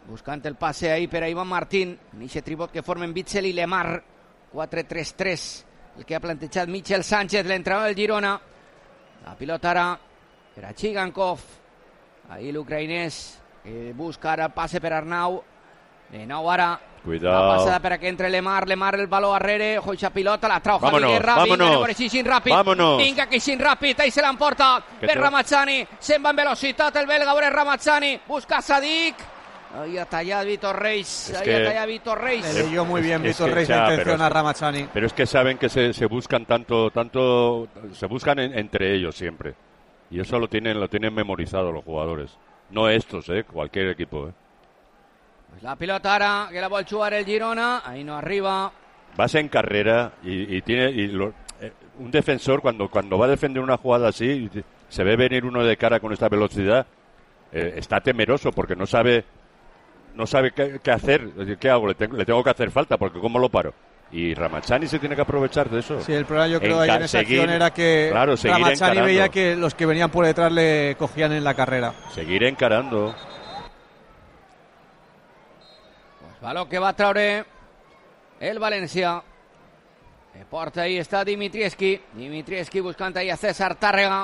buscant el passe ahí per a Ivan Martín, en eixe tribot que formen Witsel i Lemar, 4-3-3, el que ha plantejat Michel Sánchez, l'entrenador del Girona. La pilota ara per a Chigankov, ahí l'ucraïnès que busca ara passe per Arnau, de nou ara cuidado. la passada per a que entre Lemar el baló arrere, ojo eixa pilota, la trau Javi Vámonos, Guerra, vámonos. vinga, anem així ràpid, Vámonos. vinga que així ràpid, ahí se l'emporta per Ramazzani, se'n va en velocitat el belga, veure Ramazzani, busca Sadik, ahí ha tallat Víctor Reis, Es ahí que ha tallat Víctor Reis. Le leyó muy bien Es Víctor que Reis ya, la intención a Ramazzani. Pero es que saben que se buscan tanto, se buscan entre ellos siempre. Y eso lo tienen memorizado los jugadores. No estos, cualquier equipo, Pues la pilota ara, que la vol jugar el Girona, ahí no arriba. Vas en carrera un defensor cuando va a defender una jugada así, se ve venir uno de cara con esta velocidad, está temeroso porque no sabe qué hacer. ¿Qué hago? Le tengo que hacer falta porque ¿cómo lo paro? Y Ramazzani se tiene que aprovechar de eso. Sí, el problema yo creo ahí en esa acción era que Ramazzani veía que los que venían por detrás le cogían en la carrera. Seguir encarando. Baló que va a traure el València. De porta ahí està Dimitrievski buscant ahí a César Tàrrega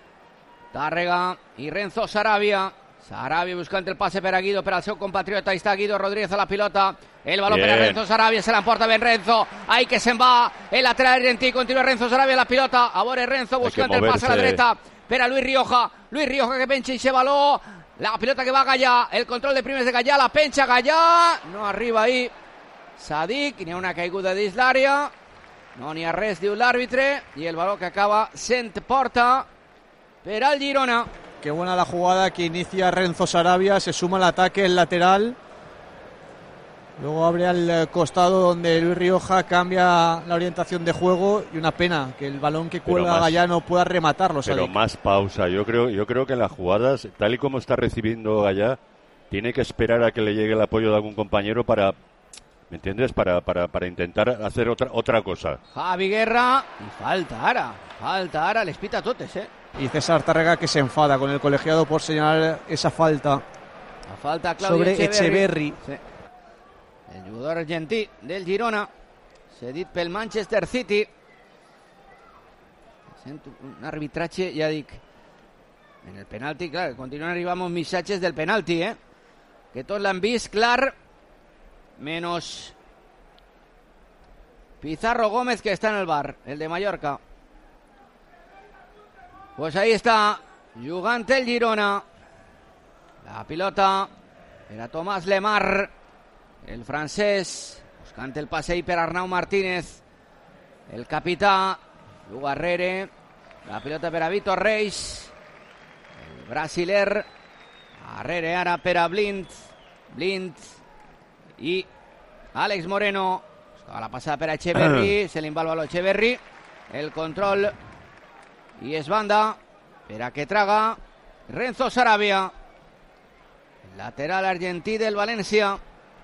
i Renzo Sarabia buscant el passe per a Guido, per al seu compatriota. Ahí està Guido Rodríguez a la pilota, el baló per a Renzo Sarabia, se l'emporta ben Renzo, ahí que se'n va el lateral argentí, continua Renzo Sarabia a la pilota, a veure Renzo buscant el passe a la dreta per a Luis Rioja que penja eixe baló. La pilota que va a Gallà, el control de primes de Gallà, la penja Gallà, no arriba ahí Sadik, n'hi ha una caiguda dins l'àrea, no n'hi ha res, diu l'àrbitre, i el baló que acaba sent porta per al Girona. Qué buena la jugada que inicia Renzo Sarabia, se suma al ataque, el lateral, luego abre al costado donde Luis Rioja cambia la orientación de juego, y una pena que el balón que cuelga Gallá no pueda rematarlo. Pero más pausa, yo creo que en las jugadas, tal y como está recibiendo Gallá, tiene que esperar a que le llegue el apoyo de algún compañero para, ¿me entiendes? Para intentar hacer otra cosa. Javi Guerra, y falta ara, les pita totes, Y César Tàrrega que se enfada con el colegiado por señalar esa falta. La falta Claudio sobre Echeverri. Sí. El jugador argentí del Girona, cedit pel Manchester City. Sent un arbitratge, ja dic, en el penalti, clar, continuen arribant uns missatges del penalti, que tots l'han vist clar, menos Pizarro Gómez, que está en el bar, el de Mallorca. Pues ahí está, jugant el Girona. La pilota era Tomàs Lemar, el francès, buscant el passe per Arnau Martínez, el capità, juga arrere, la pilota per a Víctor Reis, el brasiler, arrere ara per a Blind i Àlex Moreno, buscava la passada per a Echeverri, se li va el baló Echeverri, el control i es banda per a que traga Renzo Sarabia, lateral argentí del València.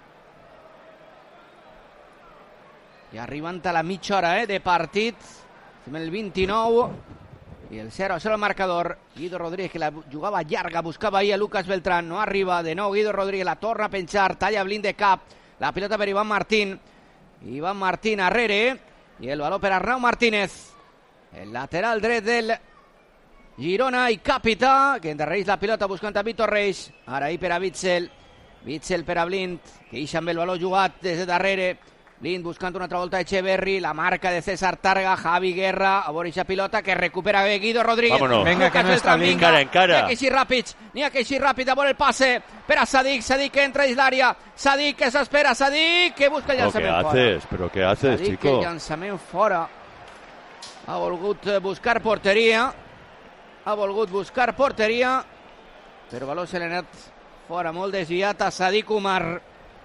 I arribant a la mitja hora de partit, estem el 29 i el 0-0 al marcador. Guido Rodríguez, que la jugava llarga, buscava ahí a Lucas Beltrán, no arriba, de nou Guido Rodríguez, la torna a penjar, talla Blind de cap, la pilota per Iván Martín arrere, i el baló per Arnau Martínez, el lateral dret del Girona i capità, que endarrereix la pilota buscant a Víctor Reis, ara ahí per a Witsel per a Blind, que ixa amb el baló jugat des de darrere, Blind buscant una altra volta a Echeverri, la marca de César Tàrrega, Javi Guerra, a veure eixa pilota que recupera Guido Rodríguez. Vámonos. Venga, que no está bien. Encara. N'hi ha que així ràpid, a veure el passe per a Sadik que entra dins l'àrea, Sadik que s'espera, Sadik que busca el llançament fora. ¿Pero qué haces, Sadik, chico? el llançament fora. Ha volgut buscar porteria, però el baló se l'ha anat fora, molt desviat a Sadik Umar.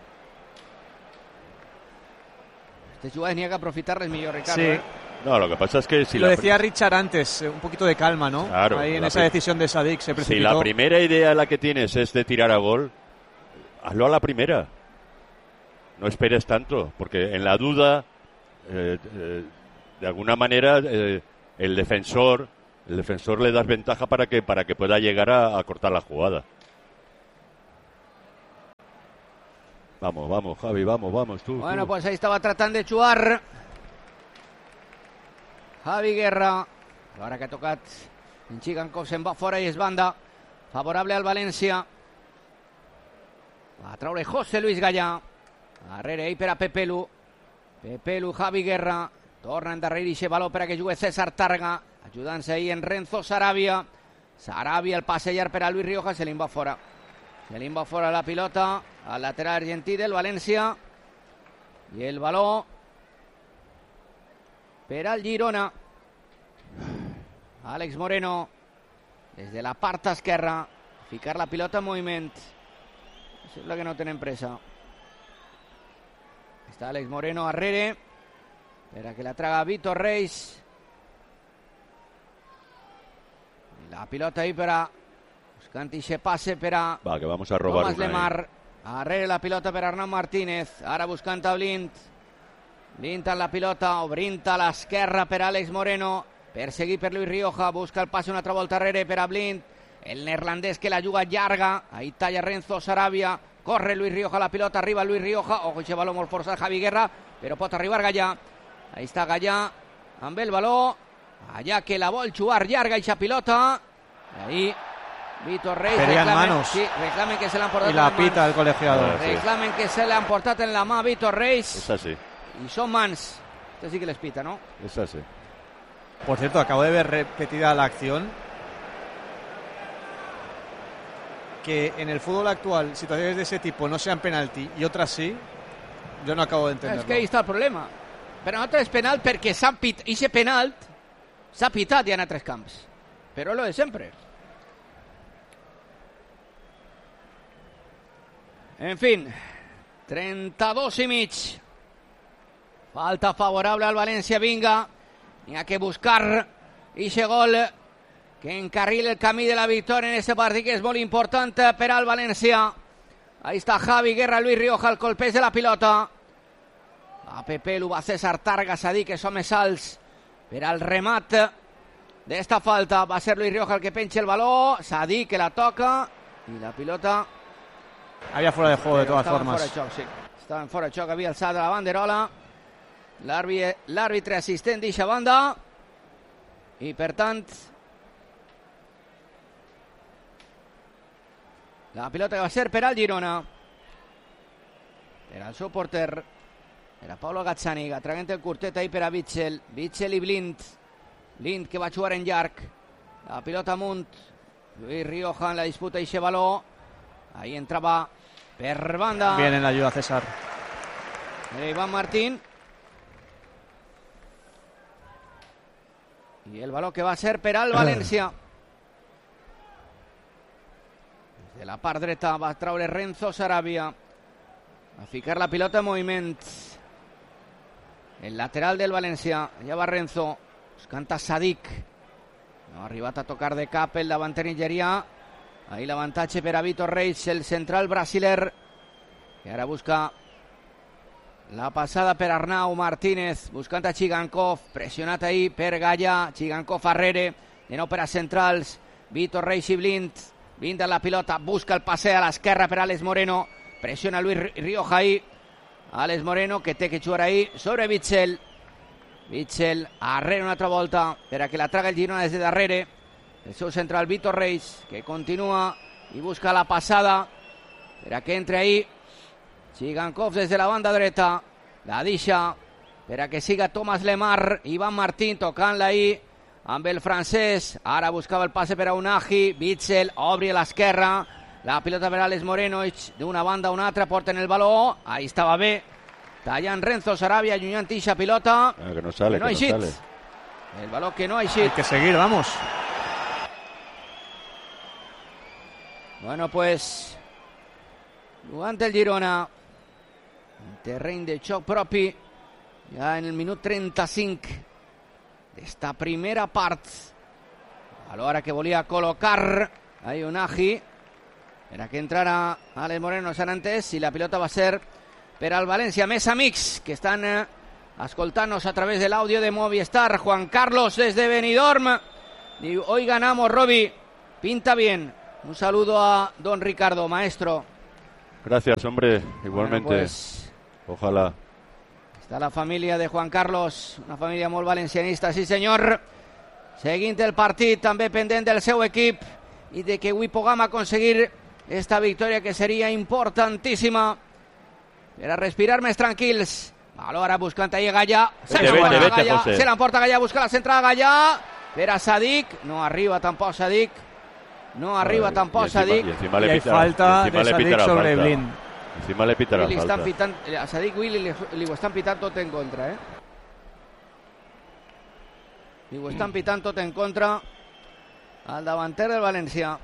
Estas jugadas n'hi ha que aprofitarles millor, Ricardo. Sí. No, lo que pasa es que si lo decía Richard antes, un poquito de calma, ¿no? Claro, ahí en esa decisión de Sadik se precipitó. Si la primera idea la que tienes es de tirar a gol, hazlo a la primera. No esperes tanto, porque en la duda, de alguna manera, el defensor le das ventaja para que pueda llegar a cortar la jugada. Vamos, Javi, vamos, tú. Bueno, pues ahí estava tratant de jugar Javi Guerra. L'hora que ha tocat en Chigankov se'n va fora i és banda favorable al València. Va a traure José Luis Gallà. Darrere ell per a Pepelu. Pepelu, Javi Guerra. Torna endarrere aquest baló per a que jugui César Targa. Ajudant-se ahí en Renzo Sarabia. Sarabia, el passe llarg per a Luis Rioja. Se li va fora. Se li va fora la pilota al lateral argentí del València. I el baló per al Girona. Àlex Moreno des de la part esquerra, ficar la pilota en moviment. Sembla que no tenen pressa. Està Àlex Moreno arrere per a que la traga Víctor Reis. La pilota ahí per a buscant ixe passe per a Va, que vamos a robar Tomàs una Lemar. Arrere la pilota per Arnau Martínez. Ara buscant a Blind. Blind en la pilota, obrint a l'esquerra per Àlex Moreno. Perseguit per Luis Rioja, busca el passe una altra volta arrere per a Blind. El neerlandès que la juga llarga. Ahí talla Renzo Sarabia. Corre Luis Rioja, la pilota, arriba Luis Rioja. Ojo, aquest baló molt forçat Javi Guerra, però pot arribar Gallà. Ahí està Gallà amb el baló. Allà que la vol jugar llarga aquesta pilota. Ahí Víctor Reis reclamen que se l'han portat y la pita el colegiado. Reclamen que se l'han portat en la mà Víctor Reis. Es así. Y son mans. Este sí que les pita, ¿no? Es así. Por cierto, acabo de ver repetida la acción. Que en el fútbol actual situaciones de ese tipo no sean penalti y otras sí, yo no acabo de entenderlo. Es que ahí está el problema. Per nosaltres és penal perquè ese penalt s'ha pitat ja en altres camps. Però lo de sempre. En fin, 32 i mig. Falta favorable al València, vinga. N'hi ha que buscar ixe gol que encarrila el camí de la victòria en este partit, que és molt important per al València. Ahí està Javi Guerra, Luis Rioja, el colpeix de la pilota. A Pepelu va César Targa, s'ha dit que són més alts per al remat d'esta falta. Va ser Luis Rioja el que penja el baló, s'ha dit que la toca i la pilota había fuera de juego de todas formas. Fora de xoc, sí. Estaven fora de xoc, havia alçat la banderola l'àrbitre assistent d'eixa banda i per tant la pilota que va ser per al Girona, per al seu porter, per a Pablo Gazzani, traient el curtet ahí per a Vitzel i Blind que va jugar en llarg, la pilota amunt, Luis Rioja en la disputa d'eixe baló. Ahí entraba per banda. Bien en la ayuda César. Iván Martín. Y el balón que va a ser per al València. Desde la part dreta va a traure Renzo Sarabia. A ficar la pilota en moviment. El lateral del València. Allà va Renzo. Buscant a Sadik. No ha arribat a tocar de cap el davanter nigerià. Ahí l'avantatge per a Víctor Reis, el central brasiler, que ara busca la passada per Arnau Martínez, buscant a Chigankov, pressionat ahí per Gallà, Chigankov arrere, de nou per a centrals, Víctor Reis i Blind en la pilota, busca el passe a l'esquerra per Àlex Moreno, pressiona Luis Rioja ahí, Àlex Moreno que té que jugar ahí sobre Vitzel arrere una altra volta per a que la traga el Girona des de darrere. El seu central Víctor Reis, que continua i busca la passada per a que entre ahí Chigankov des de la banda dreta, la deixa per a que siga Tomàs Lemar, Iván Martín tocant-la ahí amb el francès. Ara buscava el passe per a Unagi, Vitzel obri a l'esquerra, la pilota per a Àlex Moreno, d'una banda a una altra, porten el baló, ahí estava bé, tallant Renzo Sarabia, allunyant ixa pilota, que no sale, que no ha eixit. El baló que no ha eixit. Hay que seguir, vamos. Bueno, pues jugant el Girona en terreny de xoc propi ja en el minut 35 d'esta primera part, a l'hora que volia col·locar a Unagi per a que entrara Àlex Moreno, s'han entès, i la pilota va ser per al València. Més amics que estan escoltant-nos a través de l'àudio de Movistar. Juan Carlos desde Benidorm diu: hoy ganamos, Robi, pinta bien. Un saludo a don Ricardo, maestro. Gracias, hombre, igualmente. Bueno, pues, ojalá. Està la família de Juan Carlos, una família molt valencianista, sí senyor. Seguint el partit, també pendent del seu equip i de que avui puguem aconseguir esta victòria que seria importantíssima per a respirar més tranquils. Valor ara buscant ahí Gallà. Se l'emporta Gallà, busca la centrada Gallà per a Sadik. No arriba tampoc Sadik. No arriba tampoc Sadik. Y hay falta de Sadik sobre Blind. Encima le pitarà falta. A Sadik Willy li ho estan pitant tot en contra, Li ho estan pitant tot en contra al davanter del València.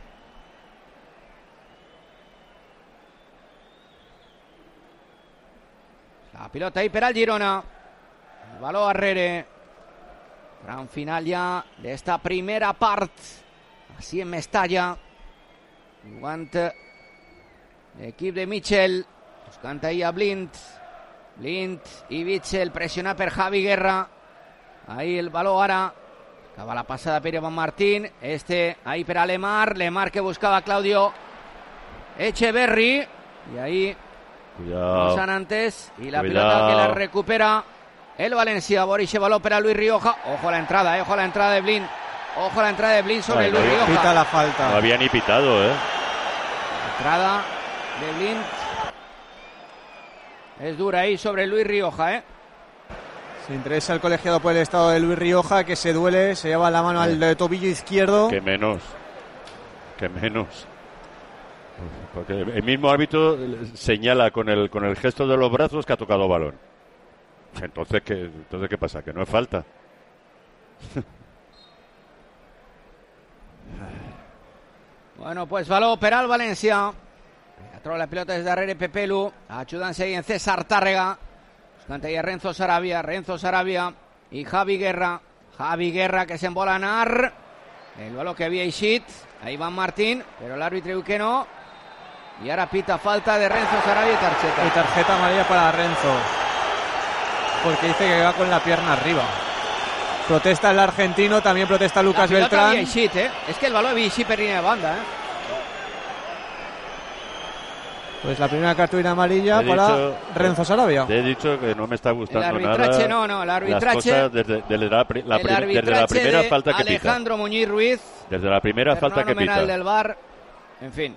La pilota ahí per al Girona. El baló arrere. Gran final ja d'esta primera part. Així en Mestalla. Jugant l'equip de Mitchell. Buscant ahí a Blind. Blind i Mitchell pressionat per Javi Guerra. Ahí el baló ara. Acaba la passada per Iván Martín. Ahí per a Lemar. Lemar que buscava Claudio Echeverri. I ahí Cuidado. Sanantes y la pelota que la recupera el Valencia. Boris baló para Luis Rioja. Ojo a la entrada de Blind. Ojo a la entrada de Blind sobre Luis Rioja. Pita la falta. No había ni pitado, La entrada de Blind es dura ahí sobre Luis Rioja, Se interesa el colegiado por el estado de Luis Rioja, que se duele, se lleva la mano al tobillo izquierdo. Que menos. Porque el mismo árbitro señala con el gesto de los brazos que ha tocado balón. Entonces ¿qué pasa? Que no es falta. Bueno, pues baló per al València. Troba la pelota des darrere Pepelu. Ajudant-se ahí en César Tàrrega. Buscant ahí a Renzo Sarabia i Javi Guerra. Javi Guerra que se'n vol anar. El baló que havia eixit a Iván Martín, però l'àrbitre diu que no. Y ahora pita falta de Renzo Sarabia y tarjeta. Y tarjeta amarilla para Renzo. Porque dice que va con la pierna arriba. Protesta el argentino, también protesta Lucas Beltrán. Es que el balón había eixit per línea de banda, Pues la primera cartulina amarilla para Renzo Sarabia. Te he dicho que no me está gustando el arbitraje, nada. El arbitraje. Desde la primera falta que pita. Alejandro Muñiz Ruiz. Desde la primera falta que pita. Del VAR. En fin.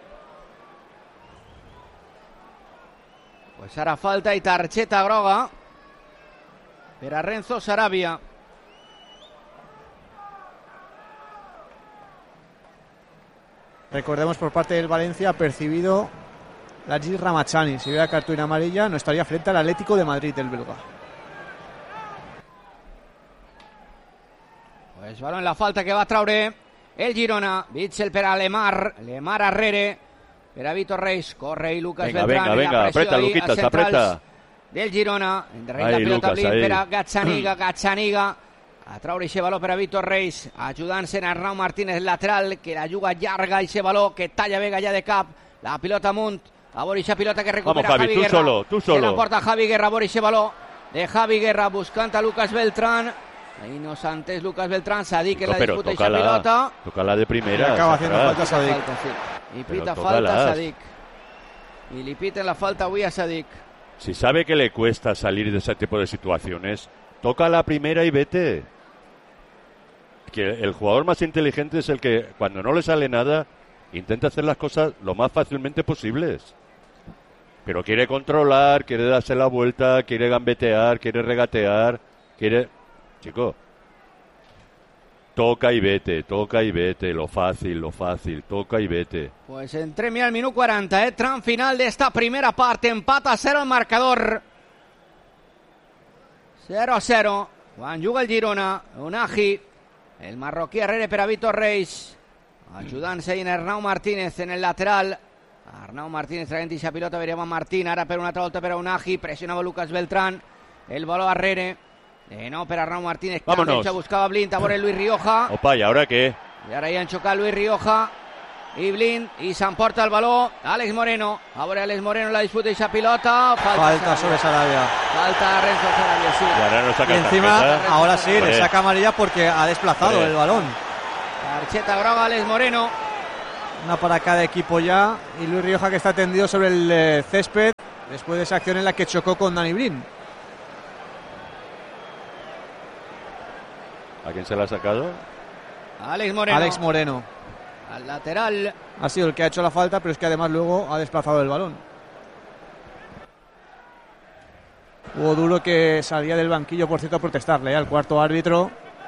Pues hará falta y tarjeta groga per a Renzo Sarabia. Recordemos por parte del Valencia percibido Lajis Ramachani. Si hubiera cartulina amarilla no estaría frente al Atlético de Madrid, el belga. Pues balón en la falta que va a traure el Girona. Bitzel per a Lemar arrere. Per a Víctor Reis, corre y Lucas Beltrán. Venga, aprieta, Luquitas, aprieta. Del Girona, endarrere la pilota Blind per a Gazzaniga. A traure ese baló per a Víctor Reis, ajudant-se en Arnau Martínez, lateral, que la juga llarga, ese baló que talla Vega ya de cap, la pilota amunt, a Boris, pilota que recupera Vamos, Javi, Javi Guerra. Tú solo. Se la porta Javi Guerra, Boris, ese baló de Javi Guerra, buscant a Lucas Beltrán. Ahí no antes Lucas Beltrán, Sadik en la disputa y esa pilota. Tócala de primera. Acaba haciendo falta Sadik. Y pita falta Sadik. Y le piten la falta a Sadik. Si sabe que le cuesta salir de ese tipo de situaciones, toca la primera y vete. Que el jugador más inteligente es el que, cuando no le sale nada, intenta hacer las cosas lo más fácilmente posibles. Pero quiere controlar, quiere darse la vuelta, quiere gambetear, quiere regatear, quiere... Chico, toca y vete, lo fácil, toca y vete. Pues entrem al minut 40, tram final d'esta primera part, empat a 0 el marcador. 0-0, quan juga el Girona, Unagi, el marroquí arrere per a Víctor Reis, ajudant-se en Arnau Martínez en el lateral. Arnau Martínez traient aquesta pilota, veríem a Martín, ara per una altra volta per a Unagi, pressionava Lucas Beltrán, el baló arrere. No, per Arnau Martínez. Vámonos. Buscaba Blind a por el Luis Rioja. Opa, ¿y ahora qué? Y ahora ya han chocado Luis Rioja y Blind. Y se emporta el balón Alex Moreno. Ahora Alex Moreno la disputa esa pilota. Falta sobre Sarabia. Falta Renzo Sarabia, sí. Y ahora no saca y encima, tarjeta. ahora sí, le saca amarilla porque ha desplazado el balón. Tarjeta groga Alex Moreno. Una para cada equipo ya. Y Luis Rioja, que está tendido sobre el césped después de esa acción en la que chocó con Dani Blin. ¿A quién se la ha sacado? Alex Moreno. Alex Moreno. Al lateral. Ha sido el que ha hecho la falta, pero es que además luego ha desplazado el balón. Hubo Duro, que salía del banquillo, por cierto, a protestarle al cuarto árbitro.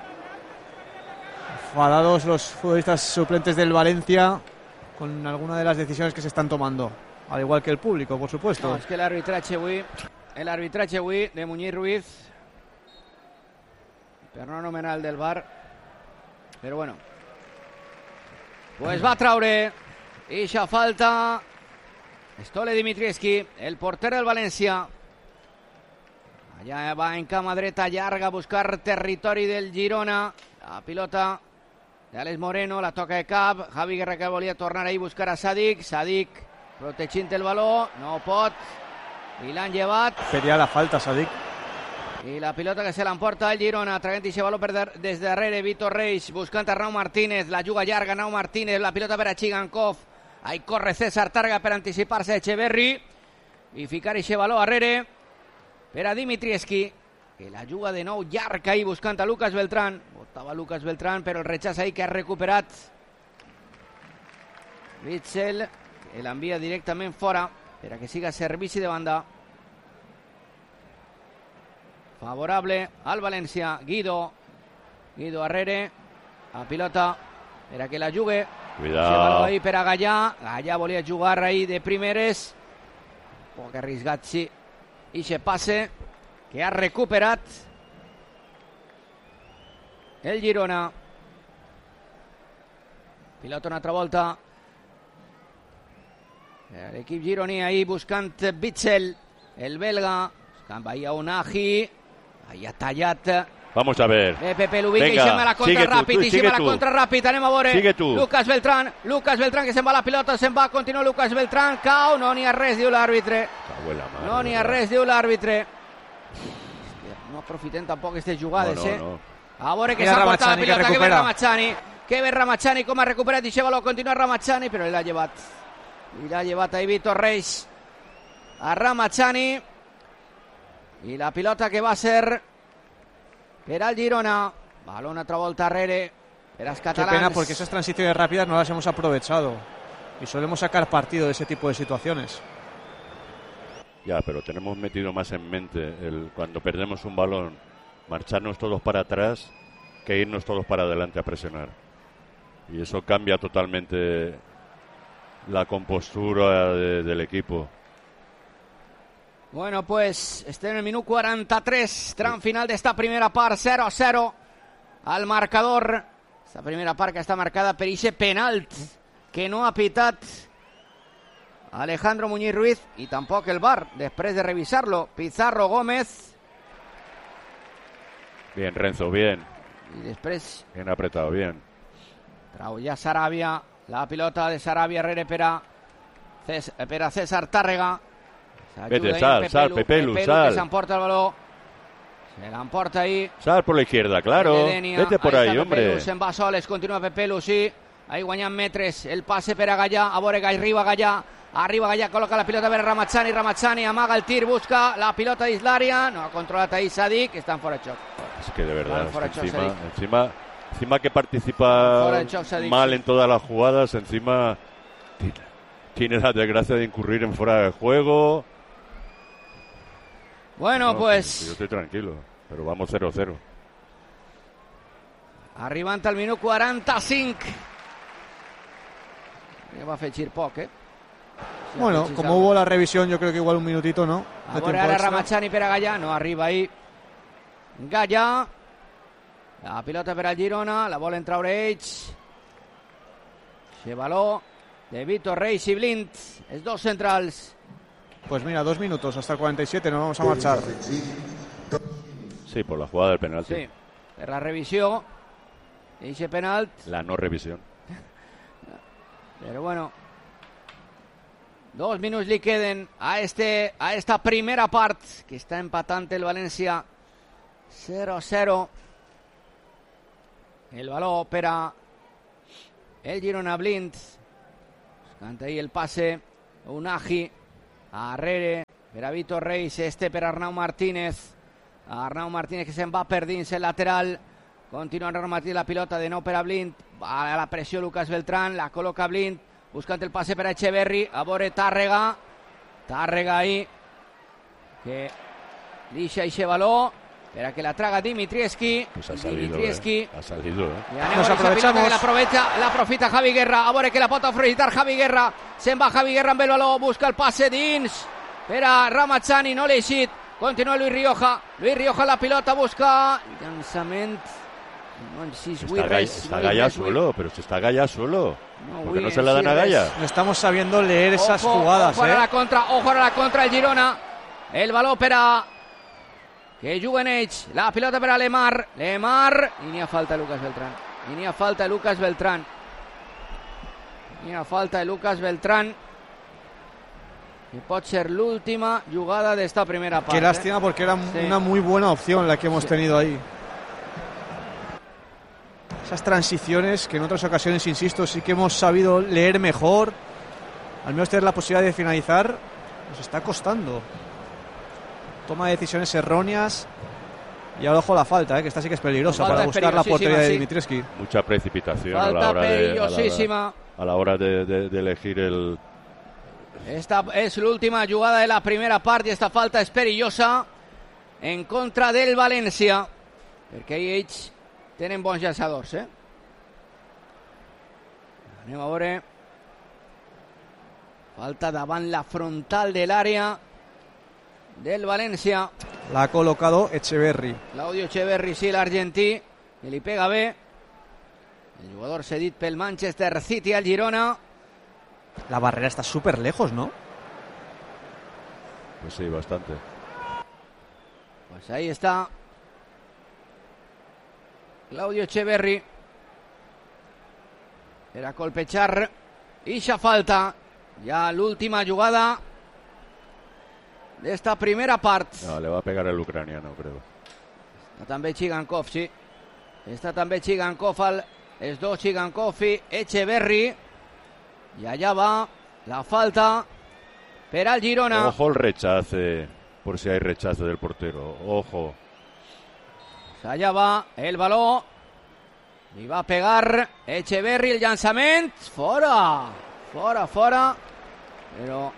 Enfadados los futbolistas suplentes del Valencia con alguna de las decisiones que se están tomando, al igual que el público, por supuesto. No, es que el arbitraje avui de Muñiz Ruiz, per no nomenal del VAR, però bueno, pues va a traure ixa falta Stole Dimitrievski, el porter del València. Allà va en cama dreta llarga a buscar territori del Girona. La pilota d'Àlex Moreno, la toca de cap. Javi Guerra, que volia tornar ahí a buscar a Sadik. Sadik protegint el baló, no pot, i l'han llevat. Pedía la falta Sadik. I la pilota que se l'emporta el Girona, traient aquest baló des darrere. Víctor Reis buscant a Nau Martínez, la juga llarga Nau Martínez, la pilota per a Chigankov. Ahí corre César Tàrrega per anticipar-se a Echeverri i ficar aquest baló darrere per a Dimitrievski, que la juga de nou llarg ahí buscant a Lucas Beltrán. Botava Lucas Beltrán, però el rechaç ahí que ha recuperat Witsel, que l'envia directament fora per a que siga servici de banda. Favorable al València. Guido darrere, a pilota per a que la jugue. Cuidado. Ahí per a Gallà. Gallà volia jugar ahí de primeres, poc arriscat, sí. I se passe que ha recuperat el Girona. Pilota una altra volta. L'equip gironí ahí buscant Witsel, el belga. Buscant ahí a Unagi. Ahí ha tallat. Vamos a ver. Pepe Lubica, i se'n va la contra ràpid, anem a veure. Sigue tu. Lucas Beltrán, que se'n va la pilota, continua Lucas Beltrán, cau, no n'hi ha res, diu l'àrbitre. No n'hi ha res, diu l'àrbitre. No aprofitem tampoc aquestes jugades, no. A veure que s'ha portat la pilota, que ve Ramazani. Que ve Ramazani, com ha recuperat i baló, continua Ramazani, però l'ha llevat. I l'ha llevat ahí Víctor Reis a Ramazani. I la pilota que va ser per al Girona. Balón otra volta arrere per als catalans. Qué pena, porque esas transiciones rápidas no las hemos aprovechado y solemos sacar partido de ese tipo de situaciones. Ya, pero tenemos metido más en mente cuando perdemos un balón, marcharnos todos para atrás que irnos todos para adelante a presionar. Y eso cambia totalmente la compostura del equipo. Bueno, pues estem en el minut 43, tram final d'esta primera part, 0-0 al marcador. Esta primera part que està marcada per ixe penalt que no ha pitat Alejandro Muñiz Ruiz i tampoc el VAR, després de revisar-lo. Pizarro Gómez. Bien, Renzo, bien. I després Bien apretado, bien. trau ja Sarabia, la pilota de Sarabia arrere per a César Tàrrega. Vete, sal, Pepelu, sal. Que s'emporta el baló. Se l'emporta ahí. Sal por la izquierda, claro. Vete por ahí, hombre. Se'n va soles, continua Pepelu, sí. Ahí guanyant metres. El passe per a Gallà. A veure, arriba Gallà, col·loca la pilota per a Ramazani, amaga el tir, busca la pilota d'Islària. No ha controlat ahí Sadik, que està en fora de xoc. Es que de verdad, encima que participa mal en todas las jugadas, encima tiene la desgracia de incurrir en fuera de juego. Bueno, no, pues yo estoy tranquilo, pero vamos 0-0. Arribant al minut 45. Ja va fer gir poc, Bueno, como hubo la revisión, yo creo que igual un minutito, ¿no? A veure ara Ramazani per a Gallà, no arriba ahí Gallà. La pilota per al Girona, la volen traure ells. Se baló de Víctor Reis i Blind, els dos centrals. Pues mira, 2 minutos hasta el 47, nos vamos a marchar. Sí, por la jugada del penalti. Sí, per la revisió. I ese penalt. La no revisión. Pero bueno, 2 minuts li queden a esta primera part, que està empatant el València 0-0. El baló per a el Girona Blind. Canta ahí el pase. Unagi. Arrere. Per a Vitor Reis. Per Arnau Martínez. Arnau Martínez que se'n va per dins el lateral. Continua Arnau Martínez la pilota de nou per a Blind. Va a la pressió Lucas Beltrán. La col·loca Blind. Buscant el passe per a Echeverri. A veure Tàrrega. Tàrrega ahí. Que deixa eixe baló. Para que la traga Dimitrievski. Pues ha salido, Dimitrievski. ha salido, Nos aprovechamos. La aprofita Javi Guerra. A veure que la pot aprofitar Javi Guerra. Se'n va Javi Guerra amb el baló. Busca el passe dins. Per a Ramazani. No l'ha eixit. Continua Luis Rioja. Luis Rioja la pilota busca. Llançament. Está Gaya solo, pero se está Gaya solo. ¿Por qué no se la dan a res. Gaya? No estamos sabiendo leer esas jugadas. Ojo a la contra. Ojo a la contra el Girona. El baló per a que juguen ells, la pilota per a Lemar, i n'hi ha falta Lucas Beltrán, N'hi ha falta de Lucas Beltrán, que pot ser l'última jugada d'esta primera part. Qué lástima porque era una muy buena opción la que hemos tenido ahí. Esas transiciones que en otras ocasiones, insisto, sí que hemos sabido leer mejor, al menos tener la posibilidad de finalizar, nos está costando. Toma de decisiones erróneas y ahora ojo la falta, que esta sí que es peligrosa para buscar la portería de Dimitrievski. Mucha precipitación Falta a la hora de elegir el... Esta és l'última jugada de la primera part i esta falta és perillosa en contra del València, perquè ells tenen bons llançadors, Anem a veure. Falta davant la frontal de l'àrea del València. La ha colocado Echeverri. Claudio Echeverri, sí, l'argentí, que li pega bé. El jugador cedit pel Manchester City al Girona. La barrera está súper lejos, ¿no? Pues sí, bastante. Pues ahí está Claudio Echeverri. Era colpechar. Ixa falta. Ya l'última jugada d'esta primera part. No, le va a pegar el ucraniano, creo. Està també Chigankov, sí. Està també Chigankov, els dos Chigankov i Echeverri. Y allá va la falta per al Girona. Ojo el rechace, por si hay rechace del portero. Ojo. Pues allá va el baló. Y va a pegar Echeverri, el llançament. Fora. Pero...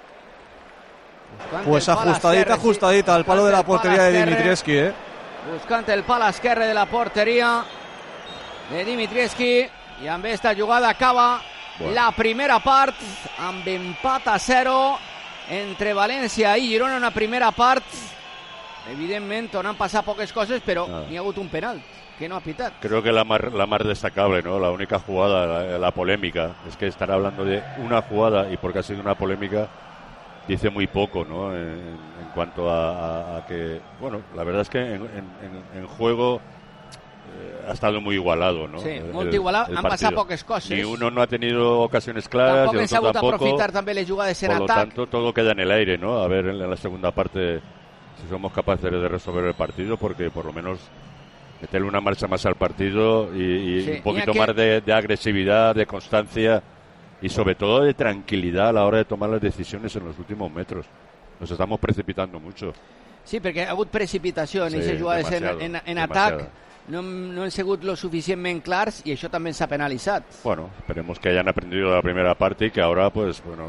Pues ajustadita al palo de la portería de Dimitrievski, Buscant el pal esquerre de la porteria de Dimitrievski. I amb esta jugada acaba la primera part amb empat a 0 entre València i Girona. Una primera part evidentment on han passat poques coses, però n'hi ha hagut un penal que no ha pitat. Creo que la más destacable, ¿no? La única jugada, la polémica, es que estar hablando de una jugada y porque ha sido una polémica dice muy poco, ¿no? En cuanto a que, bueno, la verdad es que en juego ha estado muy igualado, ¿no? Sí, molt igualat, han passat poques coses. Ni uno no ha tenido ocasiones claras, tampoc y han sabut tampoco. aprofitar també les jugades en atac. Por lo tanto, todo queda en el aire, ¿no? A ver en la segunda parte si somos capaces de resolver el partido, porque por lo menos meterle una marcha más al partido y un poquito más de agresividad, de constancia y sobre todo de tranquilidad a la hora de tomar las decisiones en los últimos metros. Nos estamos precipitando mucho. Sí, perquè ha hagut precipitació en aquestes jugades en atac. No han sigut lo suficientment clars y això també s'ha penalitzat. Bueno, esperemos que hayan aprendido de la primera parte y que ahora, pues, bueno,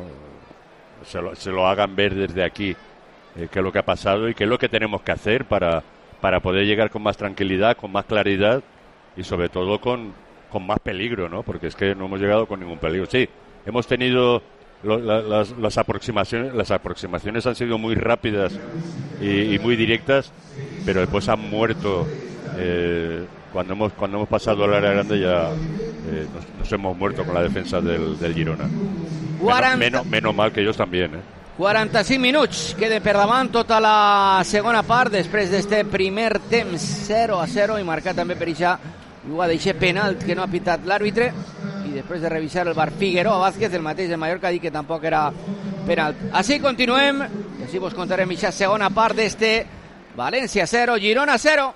se lo hagan ver desde aquí qué es lo que ha pasado y qué es lo que tenemos que hacer para poder llegar con más tranquilidad, con más claridad y sobre todo con más peligro, ¿no? Porque es que no hemos llegado con ningún peligro. Sí, hemos tenido las aproximaciones han sido muy rápidas y muy directas, pero después han muerto. Cuando hemos pasado al área grande ya nos hemos muerto con la defensa del Girona. Menos mal que ellos también, 45 minuts queda per davant tota la segona part després d'este primer temps 0-0 i marcat també per eixa jugada d'eixe penal que no ha pitat l'àrbitre i després de revisar el VAR Figueroa Vázquez, el mateix de Mallorca, ha dit que tampoc era penal. Així continuem i així vos contarem eixa segona part d'este València 0, Girona 0.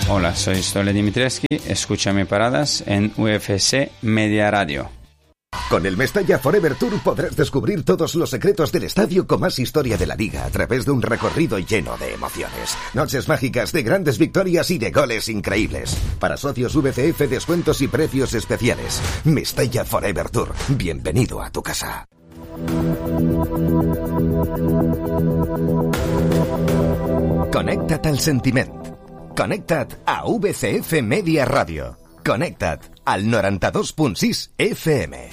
Hola, soy Stole Dimitrescu. Escúchame paradas en UFC Media Radio. Con el Mestalla Forever Tour podrás descubrir todos los secretos del estadio con más historia de la liga a través de un recorrido lleno de emociones. Noches mágicas de grandes victorias y de goles increíbles. Para socios VCF, descuentos y precios especiales. Mestalla Forever Tour. Bienvenido a tu casa. Connecta't al sentiment. Connecta't a VCF Media Radio. Connecta't al 92.6 FM.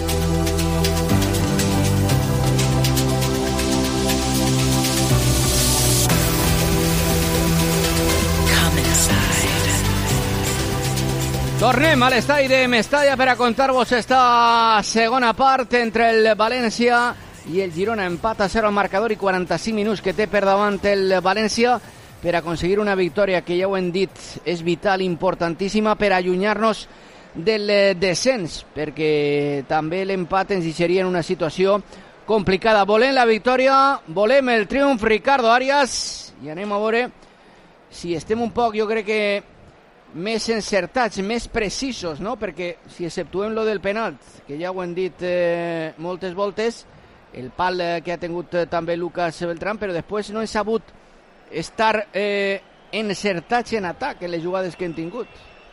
Tornem a l'estadi de Mestalla per a contar-vos esta segona part entre el València i el Girona. Empat a 0 al marcador i 45 minuts que té per davant el València per aconseguir una victòria que ja ho hem dit és vital, importantíssima per allunyar-nos del descens, perquè també l'empat ens deixaria en una situació complicada. Volem la victòria, volem el triomf, Ricardo Arias, i anem a veure si estem un poc, jo crec que més encertats, més precisos, no? Perquè si exceptuem lo del penalt, que ja ho hem dit moltes voltes, el pal que ha tingut també Lucas Beltrán, però després no hem sabut estar encertats en atac en les jugades que hem tingut.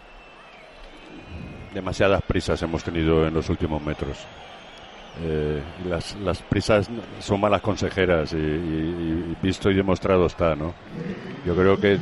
Demasiadas prisas hemos tenido en los últimos metros. Las prisas son malas consejeras y visto y demostrado está, ¿no? Yo creo que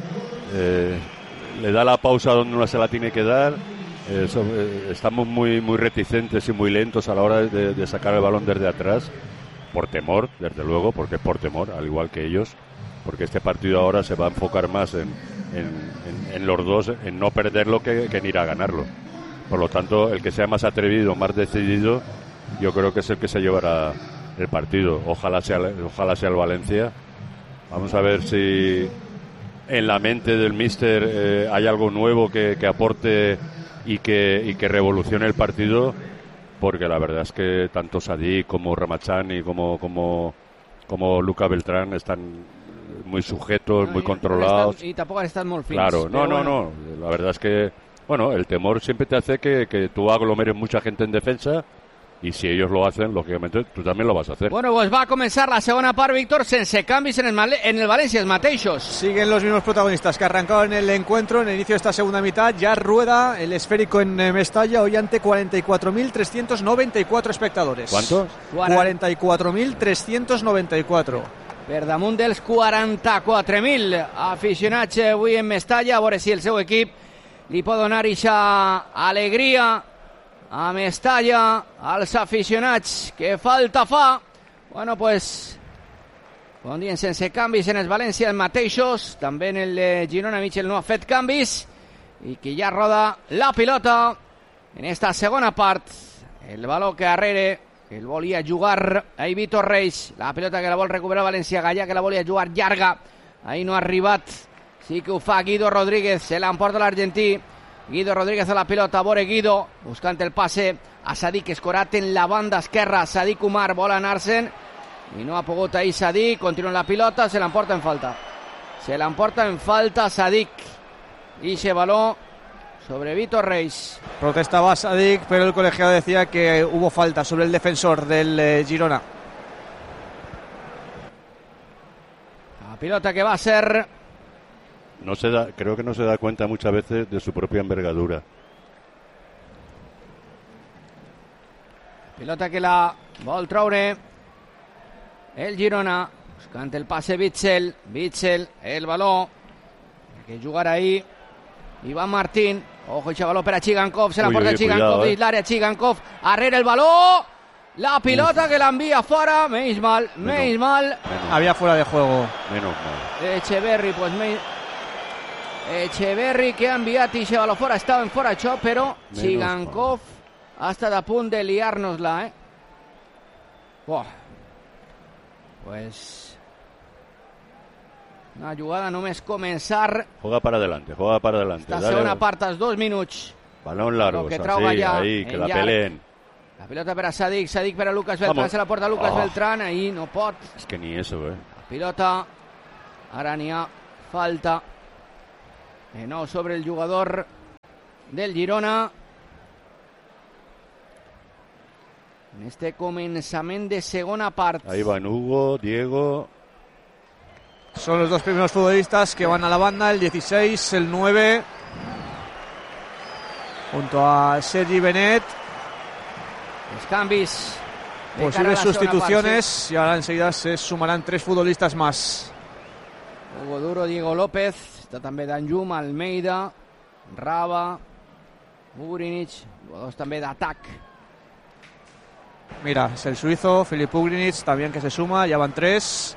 le da la pausa donde uno se la tiene que dar. Estamos muy reticentes y muy lentos a la hora de sacar el balón desde atrás, por temor, desde luego, porque es por temor, al igual que ellos, porque este partido ahora se va a enfocar más en los dos, en no perderlo que en ir a ganarlo. Por lo tanto, el que sea más atrevido, más decidido, yo creo que es el que se llevará el partido. Ojalá sea el Valencia. Vamos a ver si en la mente del míster hay algo nuevo que aporte y que revolucione el partido, porque la verdad es que tanto Sadik como Ramachani como Lucas Beltrán están muy sujetos, muy controlados. Y tampoco están muy fins. Claro, no. La verdad es que, bueno, el temor siempre te hace que tú aglomeres mucha gente en defensa. Y si ellos lo hacen, lógicamente, tú también lo vas a hacer. Bueno, pues va a comenzar la segunda part, Víctor, sense canvis en el Valencia, mateixos. Siguen los mismos protagonistas que arrancaron el encuentro en el inicio de esta segunda mitad. Ya rueda el esférico en Mestalla, hoy ante 44.394 espectadores. ¿Cuántos? 44.394. Per damunt dels 44.000 aficionats avui en Mestalla, a veure si el seu equip li pot donar aquesta alegria a Mestalla, als aficionats que falta fa. Bueno, pues com dient, sense canvis en el València, els mateixos, també en el Girona. Michel no ha fet canvis i que ja roda la pilota en esta segona part. El baló que darrere el volia jugar ahí Víctor Reis, la pilota que la vol recuperar València, Gallà que la volia jugar llarga, ahí no ha arribat, sí que ho fa Guido Rodríguez, se l'emporta l'argentí. Guido Rodríguez a la pilota, vore Guido, buscant el passe a Sadik Escorat en la banda esquerra. Sadik Umar vol anar-se'n i no ha pogut ahir Sadik, continua la pilota, se l'emporta en falta. Se l'emporta en falta Sadik. Y ese balón sobre Víctor Reis. Protestaba Sadik, pero el colegiado decía que hubo falta sobre el defensor del Girona. La pilota que va a ser... Creo que no se da cuenta muchas veces de su propia envergadura. Pilota que la vol treure el Girona, buscant el passe Witsel, el baló que jugarà ahí Iván Martín. Ojo, ese baló per a Chigankov, se la porta Chigankov dins l'àrea, Chigankov arrere el baló, la pilota que l'envia fora, menys mal. Había fuera de juego. Menos mal. Echeverri, pues Echeverri que ha enviat i baló fora, estava en fora això, però Chigankov ha estat a punt de liar-nos-la, Pues una jugada només començar. Juega para adelante. La segona part, als 2 minuts. Balón largo, que ahí, que la peleen. La pelota per a Sadik per a Lucas Beltrán, se la porta Lucas Beltrán, ahí no pot. Es que ni eso, La pilota, ara n'hi ha falta No sobre el jugador del Girona. En este començament de segona part. Ahí van Hugo, Diego. Son los dos primeros futbolistas que van a la banda, el 16, el 9, junto a Sergi Benet. Els canvis. Posibles sustituciones y ahora enseguida se sumarán 3 futbolistas más. Hugo Duro, Diego López, está també Danjum, Almeida, Raba, Ugrinic, jugadors també d'atac. Mira, es el suizo, Filip Ugrinic, también que se suma, ya van 3.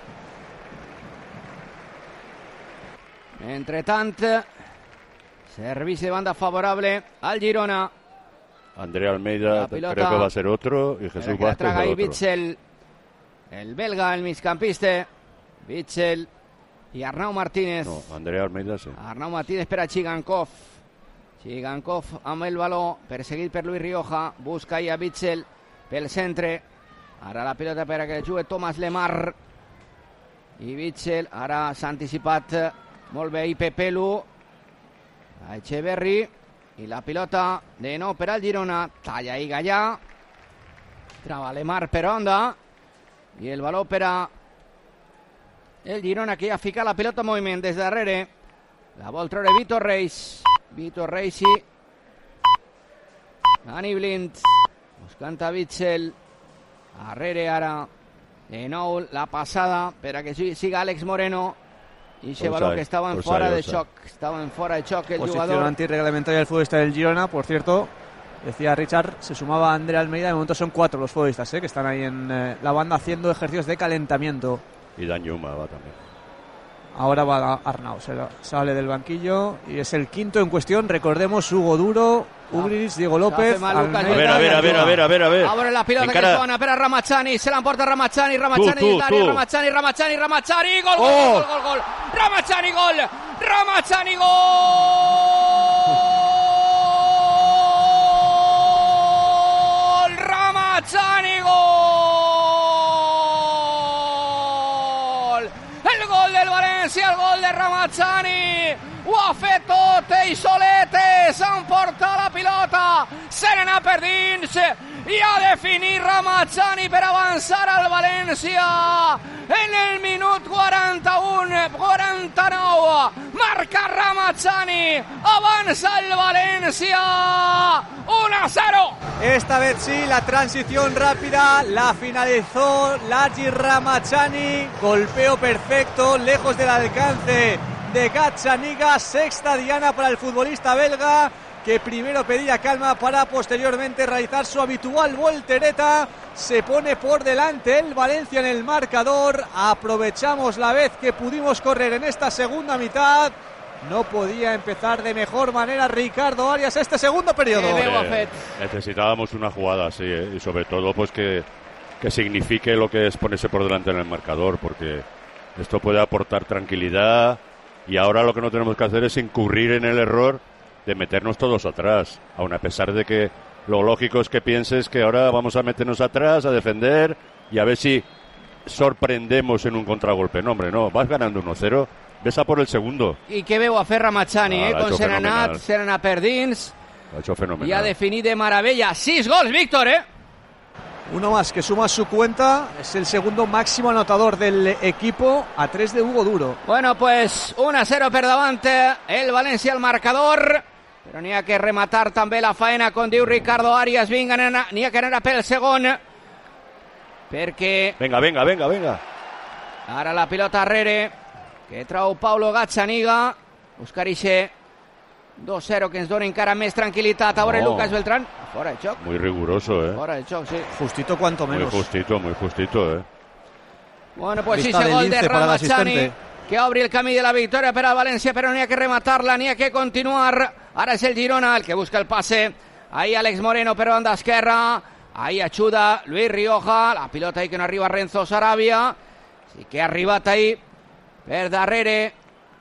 Entre tant, servici de banda favorable al Girona. Andrea Almeida creo que va a ser otro y Jesús Vázquez traga ahí otro. Witsel, el belga, el migcampista. Witsel y Arnau Martínez. No, Andrea Almeida sí. Arnau Martínez per a Chigankov. Chigankov amb el baló, perseguit per Luis Rioja. Busca ahí a Witsel pel centre. Ara la pilota per a que jugui Thomas Lemar. I Witsel ara s'ha anticipat molt bé ahí Pepelu. A Echeverri. I la pilota de nou per al Girona. Talla i Gallà. Trava Lemar per onda. I el baló per a el Girona, que ja fica la pilota en moviment des darrere. La vol treure Vitor Reis. Vitor Reis i Dani Blind buscant a Witsel. Darrere ara de nou la passada per a que siga Àlex Moreno. Y ese balón que estaba en fuera de shock. Estaba en fuera de shock el Posición jugador. antirreglamentaria del futbolista del Girona, por cierto. Decía Richard, se sumaba Andrea Almeida. De momento son 4 los futbolistas que están ahí en la banda haciendo ejercicios de calentamiento. Y Dan Yuma va también. Ahora va Arnau, sale del banquillo y es el quinto en cuestión. Recordemos, Hugo Duro, Ugrinic, Diego López, Almeida. A ver. Abre la pilota que es bona per a Ramachani. Se l'emporta Ramachani. Ramachani. Gol. Ramachani, gol. Ramachani, gol. Ramachani, gol. El gol del València, el gol de Ramachani. Ho ha fet tot ell solet, s'emporta la pilota, se n'anà per dins i ha definit Ramachani per avançar al València en el minut 49, marca Ramachani, avanza el València 1-0. Esta vez sí, la transición rápida la finalizó Largi Ramachani, golpeo perfecto, lejos del alcance de Gazzaniga. Sexta diana para el futbolista belga, que primero pedía calma para posteriormente realizar su habitual voltereta. Se pone por delante el Valencia en el marcador. Aprovechamos la vez que pudimos correr en esta segunda mitad. No podía empezar de mejor manera Ricardo Arias este segundo periodo. Necesitábamos una jugada así, y sobre todo pues que signifique lo que es ponerse por delante en el marcador, porque esto puede aportar tranquilidad. Y ahora lo que no tenemos que hacer es incurrir en el error de meternos todos atrás, aun a pesar de que lo lógico es que pienses que ahora vamos a meternos atrás, a defender y a ver si sorprendemos en un contragolpe. No, hombre, no, vas ganando 1-0, ves a por el segundo. I què veu a fer Ramachani, con Serenat per dins. Lo ha hecho fenomenal. Y ha definit de maravilla. 6 gols, Víctor, Uno más que suma su cuenta, es el segundo máximo anotador del equipo, a 3 de Hugo Duro. Bueno, pues 1-0 per davant el València al marcador, però n'hi ha que rematar també la faena, com diu Ricardo Arias. Vinga, n'hi ha que anar pel segon, perquè... Venga. Ara la pilota arrere, que trau Paulo Gazzaniga, buscar ixe 2-0 que ens dona encara més tranquil·litat. A veure Lucas Beltrán, fora de xoc. Muy riguroso, Fora de xoc, sí. Justito cuanto menos. Muy justito, Bueno, pues sí, ese gol de Ramachani, que obre el camí de la victoria per al València, però n'hi ha que rematar-la, n'hi ha que continuar. Ara és el Girona el que busca el passe. Ahí Àlex Moreno per banda esquerra. Ahí ajuda Luis Rioja. La pilota ahí que no arriba Renzo Sarabia. Sí que ha arribat ahí per darrere.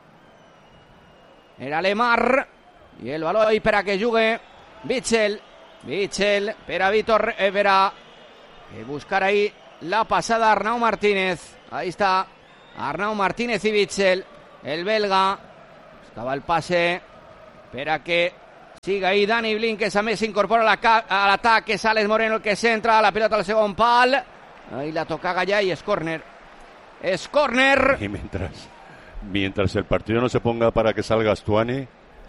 Era Lemar. I el baló ahí per a que jugui Witsel per a Vitor, per a buscar ahí la pasada Arnau Martínez. Ahí está Arnau Martínez y Witsel, el belga. Buscava el passe per a que siga ahí Dani Blin, que també s'incorpora a l'atac, que és Alex Moreno el que centra, la pilota al segon pal, ahí la toca Gallà y es córner. Es córner. Y mientras el partido no se ponga para que salga Stuani.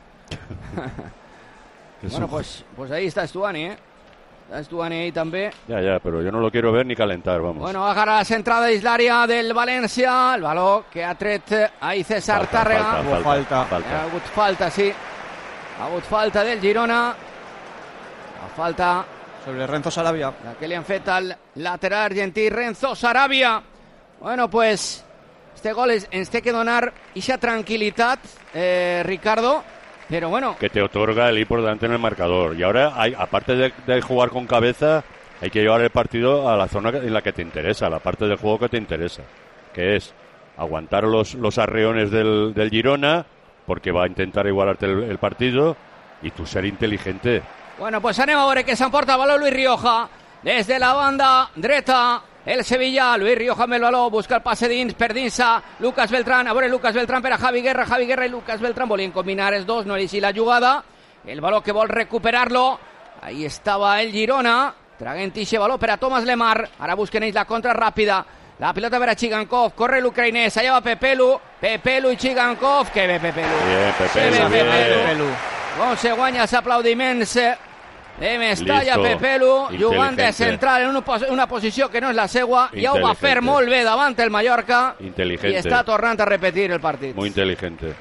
Bueno, pues ahí está Stuani, Está Stuani ahí també. Ya, pero yo no lo quiero ver ni calentar, vamos. Bueno, agarra la centrada dins l'àrea del València, el baló que ha tret ahí César Tàrrega. Falta. Ha hagut falta, sí. Ha hagut falta del Girona. La falta sobre Renzo Sarabia. La que li han fet al lateral argentí Renzo Sarabia. Bueno, pues este gol ens té que donar ixa tranquilitat, Ricardo, pero bueno. Que te otorga el ir por delante en el marcador. Y ahora, aparte de jugar con cabeza, hay que llevar el partido a la zona en la que te interesa, la parte del juego que te interesa, que es aguantar los arreones del Girona, porque va a intentar igualarte el partido, y tú ser inteligente. Bueno, pues anem a veure que s'emporta el baló Luis Rioja des de la banda dreta. El Sevilla, Luis Rioja amb el baló, busca el passe dins, per dins Lucas Beltrán, a veure Lucas Beltrán per a Javi Guerra i Lucas Beltrán volien combinar els dos, no és així la jugada, el baló que vol recuperar-lo, ahí estava el Girona, traguent ixe baló per a Thomas Lemar, ara busquen ells la contra ràpida, la pilota per a Chigankov, corre l'ucraïnès, allà va Pepelu i Chigankov, que bé Pepelu. Bien, Pepelu. Com se guanya els aplaudiments de Mestalla. Pepelu, jugant de central en una posició que no és la seua, ja ho va fer molt bé davant el Mallorca i està tornant a repetir el partit. Muy inteligente.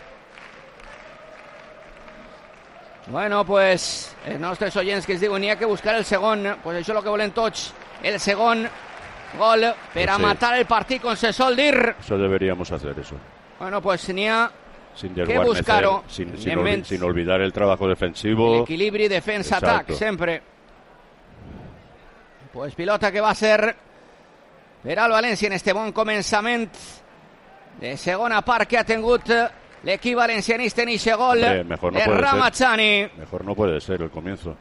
Bueno, pues els nostres oients que es diuen n'hi ha que buscar el segon, pues això és el que volen tots, el segon gol per a matar el partit, com se sol dir. Eso deberíamos hacer, eso. Bueno, pues n'hi ha sin que buscar-ho, sin olvidar el trabajo defensivo, el equilibri defensa-atac sempre. Pues pilota que va ser per al València en este bon començament de segona part que ha tingut l'equip valencianista en ixe gol de Ramazani. Mejor no puede ser el comienzo.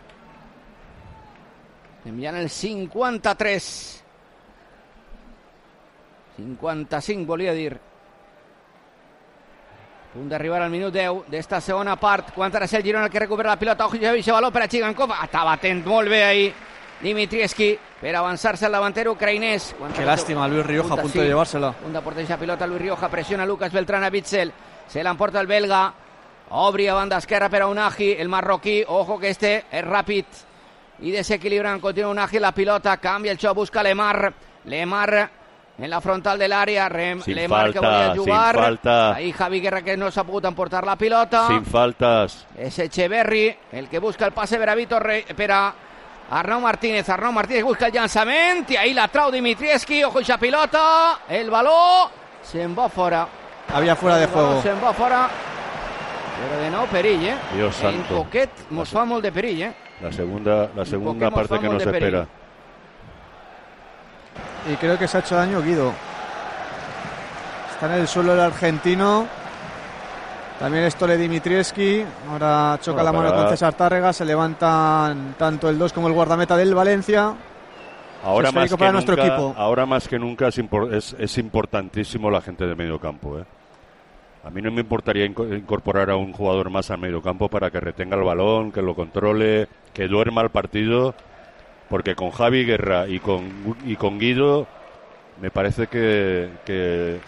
Enviant el 53 55 volia dir. A punt d'arribar al minut 10 d'esta segona part, quan ara és el Girona el que recupera la pilota. Ojo, Javi, baló per a Chigankov, estava atent molt bé ahí Dimitrievski per avançar-se al davantero ucraïnès. Qué lástima, Luis Rioja a punto de llevársela. Punt de portar esa pilota, Luis Rioja presiona Lucas Beltrán a Witsel, se l'emporta el belga, obri a banda esquerra per a Unagi, el marroquí, ojo que este és ràpid i desequilibrant, continua Unagi la pilota, canvia el xoc, busca Lemar en la frontal de l'àrea, Lemar que volia jugar, sin falta. Ahí Javi Guerra que no s'ha pogut emportar la pilota, sin faltas, és Echeverri el que busca el passe per a Vitor per a Arnau Martínez busca el llançament i ahí la trau Dimitrievski, ojo esa pilota, el baló se'n va fora, había fuera de juego, se'n va fora, però de nou perill, Dios santo. En poquet mos fa molt de perill, La segunda parte que nos espera. Y creo que se ha hecho daño Guido. Está en el suelo el argentino. También Stole Dimitrievski. Ahora choca la mano con César Tàrrega. Se levantan tanto el 2 como el guardameta del Valencia. Ahora más que nunca es importantísimo la gente de medio campo. A mí no me importaría incorporar a un jugador más al medio campo para que retenga el balón, que lo controle, que duerma el partido. Porque con Javi Guerra y con Guido me parece que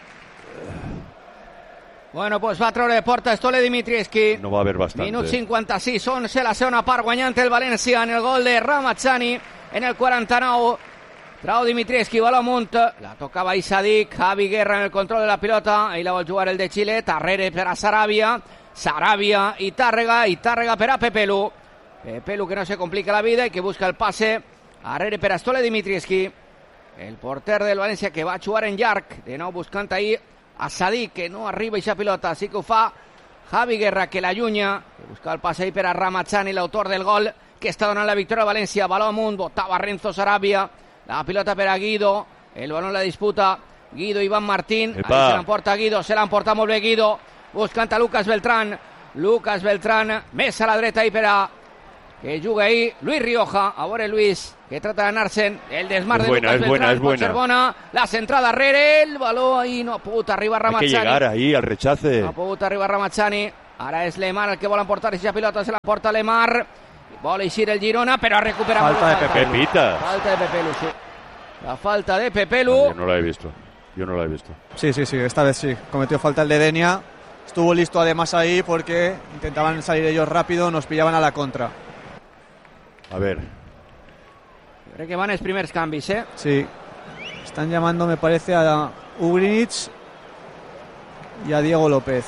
Bueno, pues va treure de porta Stole Dimitrievski. No va a haver bastante. Minut 56, 11 la segona part, guanyant el València en el gol de Ramazani en el 49. Trau Dimitrievski, baló amunt, la tocava Isadik, Javi Guerra en el control de la pilota, ahí la vol jugar el de Xile, Tarrere per a Sarabia i Tàrrega per a Pepelu que no se complica la vida y que busca el pase, Arrere per a Stole Dimitrievski, el porter del València que va a jugar en llarg, de nou buscant ahí a Sadik, que no arriba aquesta pilota, sí que ho fa Javi Guerra, que l'allunya, que busca el passe ahí per a Ramazani, l'autor del gol, que està donant la victòria a València, baló amunt, botava Renzo Sarabia, la pilota per a Guido, el balón la disputa Guido Iván Martín, ahí se l'emporta Guido, se l'emporta molt bé Guido, buscant a Lucas Beltrán, més a la dreta ahí per a que juga ahí Luis Rioja. Ahora Luis, que trata de ganarse el desmar de Lucas Beltrán. Es buena. La centrada Rere, el balón ahí, no puta, arriba Ramazzani. Hay que llegar ahí al rechace. No puta, arriba Ramazzani. Ahora es Lemar el que vola a portar, y si la pilota se la porta Lemar. Bola y Sir el Girona, pero ha recuperado. Falta de Pepita. Falta de Pepelu, sí. La falta de Pepelu. Yo no la he visto. Sí, esta vez sí. Cometió falta el de Denia. Estuvo listo además ahí porque intentaban salir ellos rápido, nos pillaban a la contra. A ver. Creo que van els primers canvis, ¿eh? Sí. Están llamando, me parece, a Ugrinic y a Diego López.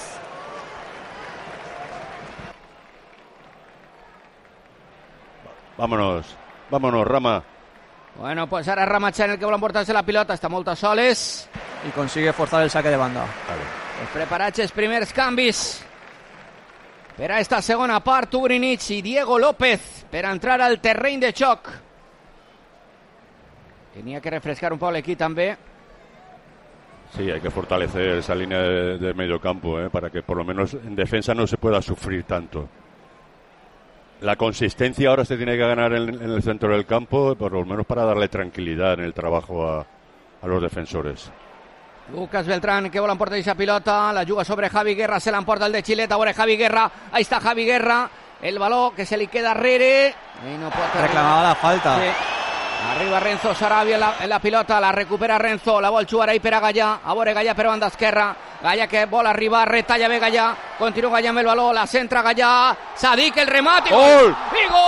Vámonos, Rama. Bueno, pues ara Ramazzani el que vol emportar-se la pilota, està molt a soles. Y consigue forzar el saque de banda. Els preparats els primers canvis per a esta segona part. Ugrinic i Diego López per entrar al terreny de xoc. Tenía que refrescar un poco l'equip també. Sí, hay que fortalecer esa línea de medio campo, para que por lo menos en defensa no se pueda sufrir tanto. La consistencia ahora se tiene que ganar en el centro del campo, por lo menos para darle tranquilidad en el trabajo a los defensores. Lucas Beltrán que vol emportar esa pilota, la juga sobre Javi Guerra, se l'emporta el de Chileta, ahora Javi Guerra, ahí está Javi Guerra, el balón que se li queda Rere. No reclamaba la falta. Sí. Arriba Renzo Sarabia en la pilota, la recupera Renzo, la vol jugar ahí per a Gallà, a veure Gallà per banda esquerra, Gallà que vol arribar, retalla bé Gallà, continua Gallà amb el baló, la centra Gallà, Sadik el remate, ¡Gol! ¡Y gol!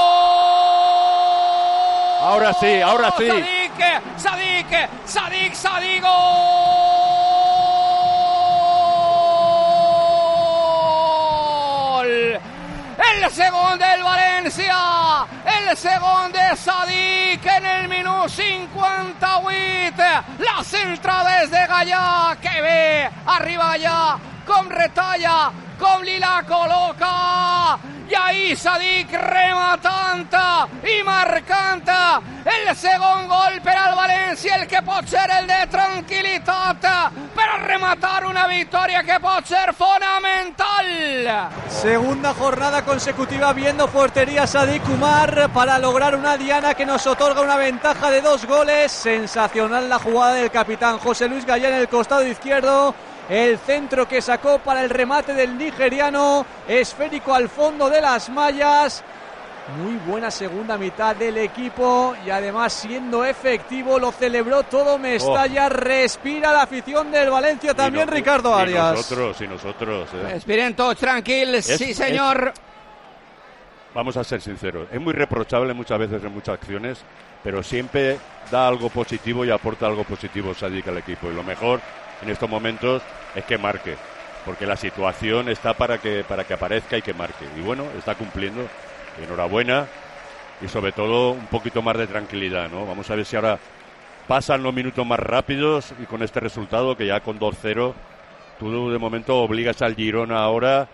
Ahora sí. Sadik, gol! El segon del València, el segon de Sadik en el minut 58, la centrada és de Gallà, que bé, arriba Gallà, com retalla, com li la col·loca, i ahí Sadik rematant i marcant el segon gol per al València, el que pot ser el de tranquil·litat per a rematar una victòria que pot ser fonamental. Segunda jornada consecutiva viendo portería Sadik Umar para lograr una diana que nos otorga una ventaja de 2 goles. Sensacional la jugada del capitán José Luis Gallà en el costado izquierdo. El centro que sacó para el remate del nigeriano, esférico al fondo de las mallas. Muy buena segunda mitad del equipo y además siendo efectivo, lo celebró todo Mestalla. Respira la afición del Valencia también, Ricardo Arias. Y nosotros. Respiren todos tranquilos, sí señor. Vamos a ser sinceros, es muy reprochable muchas veces en muchas acciones, pero siempre da algo positivo y aporta algo positivo Sadik al equipo. Y lo mejor en estos momentos es que marque, porque la situación está para que aparezca y que marque. Y bueno, está cumpliendo. Enhorabuena y sobre todo un poquito más de tranquilidad, ¿no? Vamos a ver si ahora pasan los minutos más rápidos y con este resultado que ya con 2-0 tú de momento obligas al Girona ahora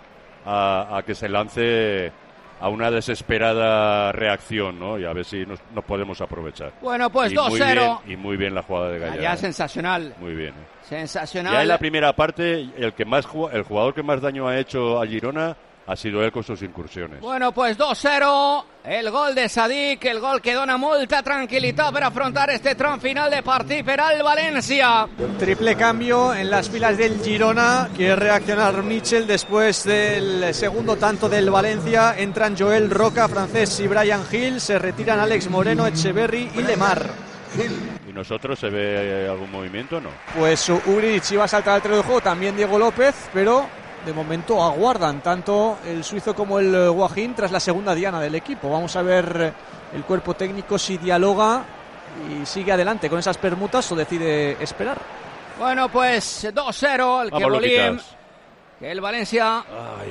a que se lance a una desesperada reacción, ¿no? Y a ver si nos podemos aprovechar. Bueno, pues 2-0. Y muy bien la jugada de Gallà. Ya sensacional. Muy bien. Sensacional. Ya en la primera parte el jugador que más daño ha hecho a Girona ha sido él con sus incursiones. Bueno, pues 2-0, el gol de Sadik, el gol que dona molta tranquilitat per afrontar este tram final de partit per al València. Triple cambio en las filas del Girona, quiere reaccionar Mitchell después del segundo tanto del Valencia. Entran Joel Roca, Francés y Brian Hill, se retiran Alex Moreno, Echeverry y Lemar. ¿Y nosotros se ve algún movimiento no? Pues Ugrinic iba a saltar al terreno de juego, también Diego López, pero de momento aguardan tanto el suizo como el Guajín tras la segunda diana del equipo. Vamos a ver el cuerpo técnico si dialoga y sigue adelante con esas permutas o decide esperar. Bueno, pues 2-0, el que volíem, que el València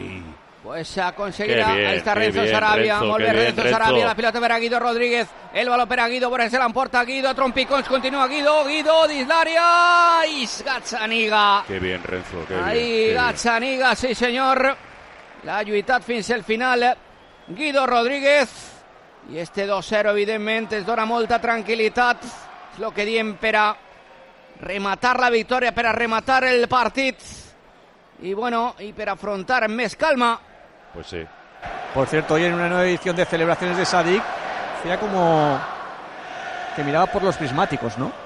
pues aconseguirà. Ahí está Renzo Sarabia, molt bé Renzo Sarabia, la pilota per a Guido Rodríguez, el baló per a Guido, per se l'emporta Guido, trompicons, continua Guido dins l'àrea, i Gazzaniga. Qué bien Renzo, qué ahí bien. Gazzaniga, sí senyor, l'ha lluitat fins al final Guido Rodríguez, i este 2-0 evidentment es dona molta tranquil·litat, és el que diem per a rematar la victòria, per a rematar el partit, i bueno, i per afrontar amb més calma. Pues sí, Por cierto, hoy en una nueva edición de celebraciones de Sadik, hacía como que miraba por los prismáticos, ¿no?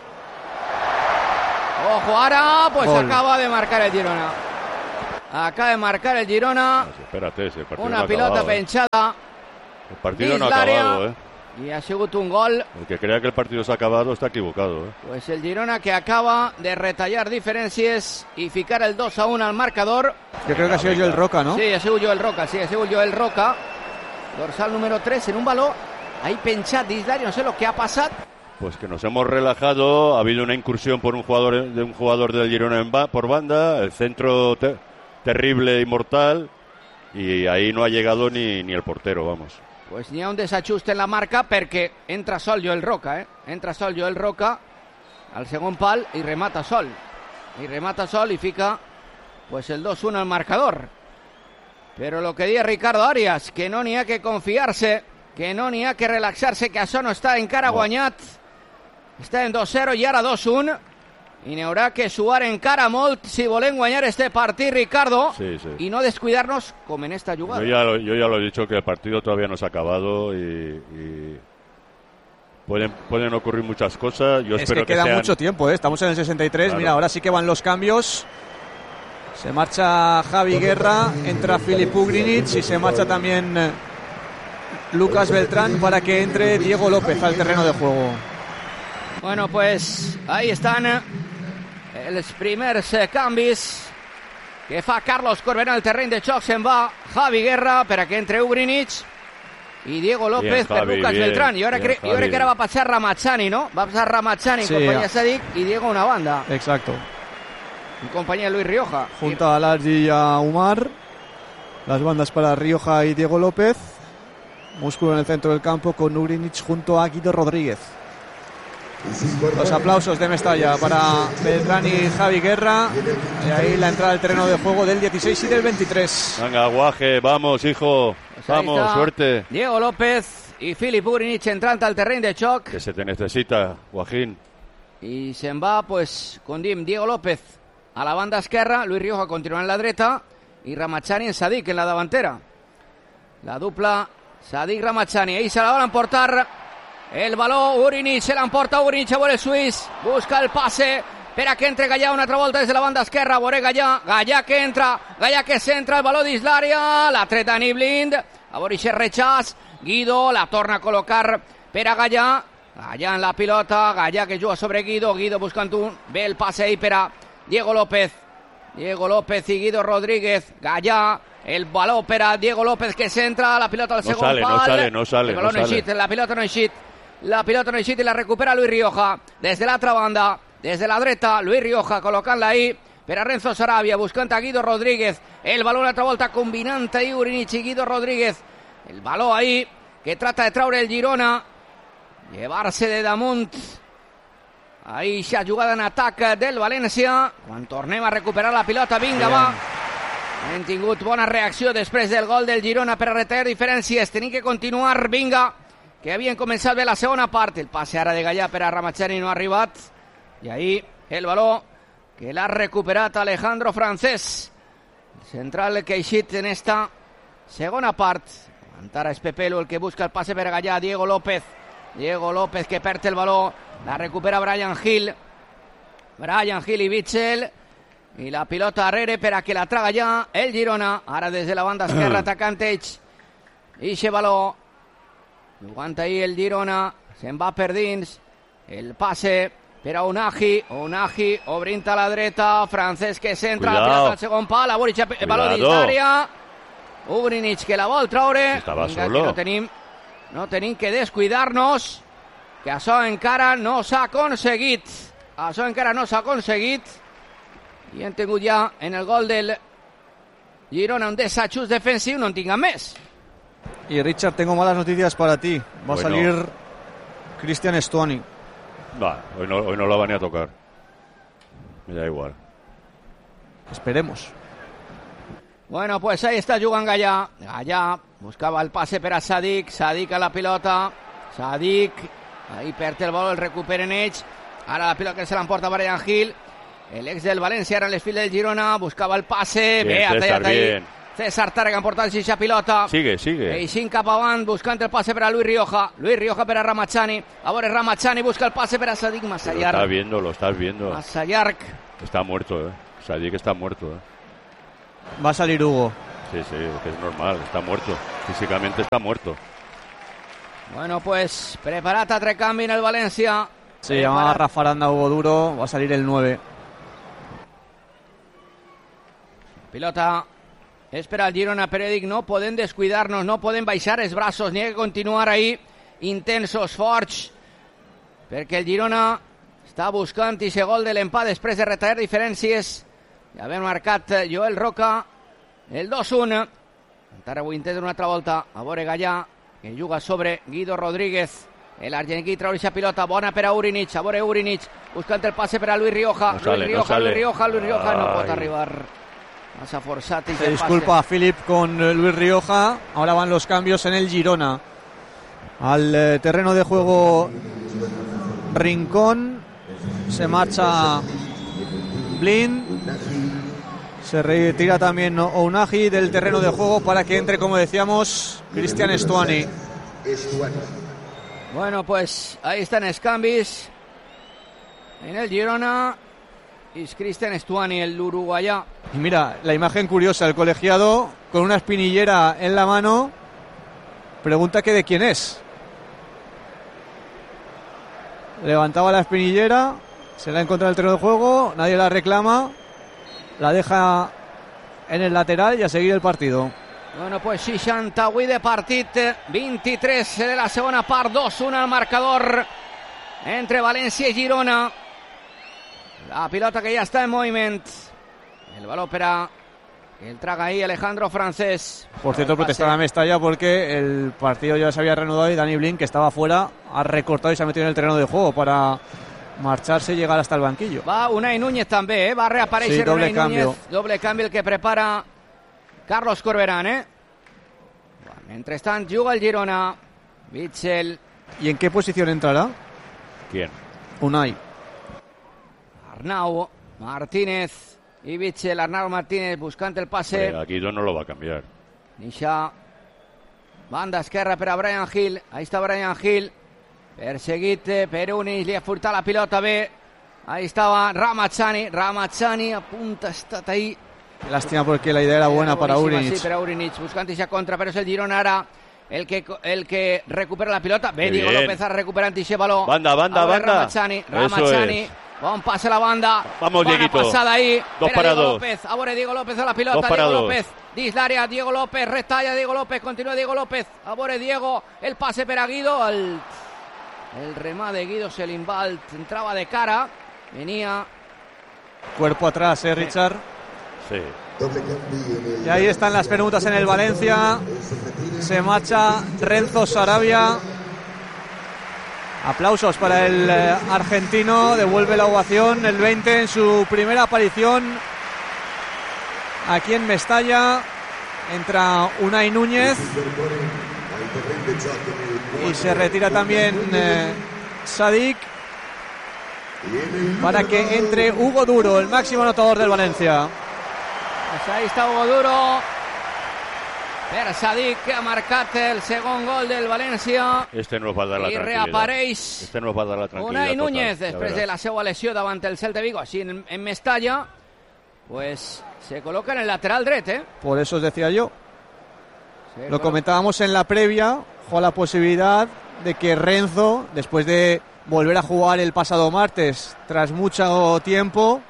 Ojo, ahora pues Gol. acaba de marcar el Girona. Acaba de marcar el Girona. Pues espérate, ese partido Una no ha pilota acabado, penchada. El partido no ha Dislaria. acabado, Y ha sido un gol. El que crea que el partido se ha acabado está equivocado, Pues el Girona que acaba de retallar diferencias y ficar el 2-1 al marcador. Yo creo que ha sido Joel Roca, ¿no? Sí, ha sido Joel Roca, sí, ha sido Joel Roca. Dorsal número 3 en un balón. Ahí penchat Dislaria, no sé lo que ha pasado. Pues que nos hemos relajado, ha habido una incursión por un jugador del Girona por banda, el centro terrible y mortal, y ahí no ha llegado ni el portero, vamos. Pues n'hi ha un desajuste en la marca perquè entra sol Joel Roca, entra sol Joel Roca al segon pal i remata sol. I fica pues el 2-1 al marcador. Pero lo que dice Ricardo Arias, que no n'hi ha que confiar-se, que no n'hi ha que relaxar-se, que això no està encara guanyat. Està en 2-0 i ara 2-1. I n'hi haurà que suar encara molt si volem guanyar este partit, Ricardo, Sí. y no descuidarnos como en esta jugada. Yo ya lo he dicho, que el partido todavía no se ha acabado y pueden ocurrir muchas cosas. Yo Es espero que queda sean... mucho tiempo, ¿eh? Estamos en el 63. Claro. Mira, ahora sí que van los cambios. Se marcha Javi Guerra, entra Filip Ugrinic y se marcha también Lucas Beltrán para que entre Diego López al terreno de juego. Bueno, pues ahí están els primers canvis que fa Carlos Corberà al terreny de xoc. Se'n va Javi Guerra per a que entre Ugrinic i Diego López per Javi, Lucas bien, Beltrán. Jo bien, crec Javi. que ara va passar Ramazzani, ¿no? Va passar Ramazzani Sí, en compañía de ya. Sadik y Diego a una banda Exacto. en compañía de Luis Rioja. Junto a Largi y a Umar. Las bandas para Rioja y Diego López. Músculo en el centro del campo con Ugrinic junto a Guido Rodríguez. Los aplausos de Mestalla para Beltrán y Javi Guerra. Y ahí la entrada al terreno de juego del 16 y del 23. Venga, Guaje, vamos, hijo. Pues ahí Vamos, está suerte. Diego López i Filip Ugrinic entrant al terreny de xoc. Que se te necesita, Guajín. I se'n va, pues, com diem, Diego López a la banda esquerra, Luis Rioja continua en la dreta i Ramazzani en Sadik en la davantera. La dupla Sadik-Ramazzani. Ahí se la van a emportar el baló. Ugrinic se l'emporta Ugrinic, a el suís. Busca el passe per a que entre Gallà una altra volta des de la banda esquerra. Veuré Gallà que entra, Gallà que centra, el baló d'Islaria, la treta Dani Blind, a veure aquest rechaç. Guido la torna a col·locar per a Gallà. Gallà en la pilota, Gallà que juga sobre Guido, Guido buscant un, ve el passe ahí per a Diego López y Guido Rodríguez. Gallà, el baló per a Diego López que centra, la pilota al segon pal. No sale. El baló no eixit, la pilota no eixit i la recupera Luis Rioja des de l'altra banda, des de la dreta. Luis Rioja col·locant-la ahí per a Renzo Sarabia, buscant a Guido Rodríguez. El baló una altra volta combinant ahí Ugrinic i Guido Rodríguez. El baló ahí que trata de traure el Girona, llevar-se de damunt. Ahí s'ha jugada en atac del València. Quan tornem a recuperar la pilota, vinga, Bien. va. Hem tingut bona reacció després del gol del Girona per a retallar diferències. Tenim que continuar, vinga, que havien començat bé la segona part. El passe ara de Gallà per a Ramazzani no ha arribat. I ahí el baló que l'ha recuperat Alejandro Francés. El central que ha eixit en esta segona part. Antara és Pepelu el que busca el passe per a Gallà. Diego López que perd el baló. La recupera Brian Hill i Bitzel. I la pilota darrere per a que la traga ja el Girona. Ara des de la banda esquerra atacant ells. Ixe baló. Jugant ahí el Girona. Se'n va per dins. El passe per a Unagi obrint a la dreta. Francesc que centra. La pilota al segon pal. El baló dins d'àrea. Ugrinic que la vol traure. Estava Vinga, solo. que no tenim que descuidar-nos, que això encara no s'ha aconseguit. I hem tingut ja en el gol del Girona un desajust defensiu, no en tinguem més. Y Richard, tengo malas noticias para ti. Va a Bueno. salir Cristian Stuani. Hoy no la van a tocar. Me da igual. Esperemos. Bueno, pues ahí está jugant Gallà. Gallà buscava el passe per a Sadik. Sadik a la pilota. Sadik, ahí perd el baló, el recuperen ells. Ara la pilota que se l'emporta Brian Hill. El ex del València, ara en les files del Girona. Buscava el passe. Bien, Bé, ha César, tallat ahí bien. César Tàrrega emportant eixa pilota. Sigue. Eixint cap avant, buscant el passe per a Luis Rioja. Luis Rioja per a Ramachani. A veure, Ramachani busca el passe per a Sadik massa llarg. Lo estás viendo. Massa llarg. Está muerto, Sadik está muerto, Va a salir Hugo. Sí, que es normal, está muerto. Físicamente está muerto. Bueno, pues preparat altre canvi en el València. Se llamaba Rafa Aranda, Hugo Duro. Va a salir el 9. Pilota és per al Girona, però dic, no podem descuidar-nos, no podem baixar els braços, ni que continuar ahí intensos, forts, perquè el Girona està buscant aquest gol de l'empat després de retallar diferències. Ja havia marcat Joel Roca el 2-1. Encara ho intenta una altra volta. A veure Gallà, que juga sobre Guido Rodríguez. L'argentí treu aquesta pilota, bona per a Urinic. A veure Urinic, buscant el passe per a Luis Rioja. Luis Rioja no pot arribar. Massa forzat. Se disculpa Philip con Luis Rioja. Ahora van los cambios en el Girona. Al terreno de juego Rincón. Se marcha Blind. Se retira también Ounahi del terreno de juego para que entre, como decíamos, Cristian Stuani. Bueno, pues ahí están los cambios en el Girona. Es Cristian Stuani, el uruguayá. Y mira, la imagen curiosa, el colegiado con una espinillera en la mano. Pregunta que de quién es. Levantaba la espinillera, se la encuentra en el terreno de juego, nadie la reclama, la deja en el lateral y a seguir el partido. Bueno, pues 68 de partit, 23 de la segona part, 2-1 al marcador entre València i Girona. La pilota que ya está en movimiento. El balón para el traga ahí Alejandro Francés. Por cierto, protestaba a Mestalla porque el partido ya se había reanudado y Dani Blind, que estaba fuera, ha recortado y se ha metido en el terreno de juego para marcharse y llegar hasta el banquillo. Va Unai Núñez també, va a reaparèixer, sí, doble Unai cambio. Núñez. Doble canvi el que prepara Carlos Corberán, Bueno, mentrestant juga el Girona. Witsel. ¿Y en qué posición entrará? ¿Quién? Unai. Arnau Martínez y Witsel. Arnau Martínez buscant el passe. Aquí no lo va a cambiar. Nisha. Banda esquerra per a Brian Hill. Ahí está Brian Hill. Perseguit per Unis. Li ha furtat la pilota bé. Ahí estaba Ramachani a punto ha estat ahí. Lástima porque la idea era buena para Urinic. Sí, para Urinic, buscant eixa contra, però és el Girona ara el que recupera la pilota. Bé, Diego López recuperant eixe baló. Banda. Ramachani. Bon passe a la banda. Vamos, bona Dieguito. passada ahí. 2 para 2. López. A veure Diego López a la pilota. Diego López dins l'àrea. Diego López retalla. Diego López continua. Diego López. A veure Diego. El passe per a Guido. El remate de Guido Selimbalt entraba de cara. Venía. Cuerpo atrás, Richard. Sí. Y ahí están las penurias en el Valencia. Se marcha Renzo Sarabia. Aplausos para el argentino. Devuelve la ovación el 20 en su primera aparición aquí en Mestalla. Entra Unai Núñez y se retira también Sadik para que entre Hugo Duro, el máximo anotador del Valencia. Pues ahí está Hugo Duro per Sadik, que ha marcat el segon gol del València. Este nos va a dar la i tranquilidad. reapareix Este nos va a dar la tranquilidad. Unai Núñez total, després de la seva lesió davant el Celta Vigo, així en Mestalla, pues se coloca en el lateral dret, Por eso os decía yo. Lo comentábamos en la previa, con la posibilidad de que Renzo, después de volver a jugar el pasado martes tras mucho tiempo,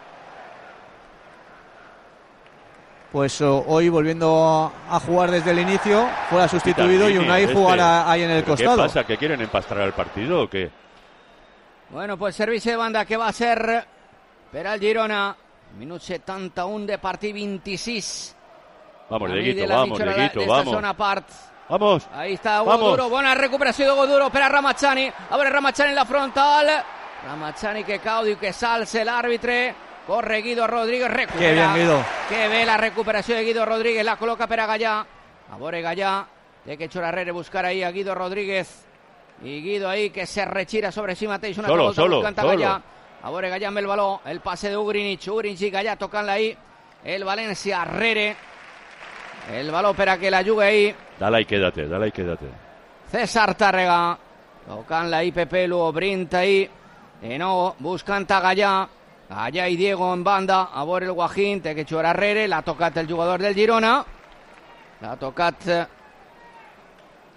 pues hoy volviendo a jugar desde el inicio, fuera sustituido y Unai jugara ahí en el costado. ¿Qué pasa? ¿Que quieren empastrar el partido o qué? Bueno, pues servicio de banda que va a ser per al Girona. Minut 71 de partit, 26. Vamos, Dieguito, vamos. Vamos. Ahí está Hugo Duro, buena recuperació d'Hugo Duro per a Ramachani. A veure Ramachani en la frontal. Ramachani que cau, diu que s'alce l'àrbitre. Corre Guido Rodríguez, recupera. Qué bien, Guido. Que bé la recuperació de Guido Rodríguez, la col·loca per a Gallà. A veure Gallà, té que Chorarrere buscar ahí a Guido Rodríguez. I Guido ahí que se retira sobre sí mateix. Una volta buscant a Gallà. A veure Gallà amb el baló, el passe d'Ugrinic. Ugrinic i Gallà tocant-la ahí. El València Arrere. El baló per a que la jugui ahí. Dale y quédate. César Tàrrega. Tocant la IPP, l'obrint ahí. De nou, buscant a Gallà. Gallà i Diego en banda. A veure el Guajín, té que jugar arrere. L'ha tocat el jugador del Girona. L'ha tocat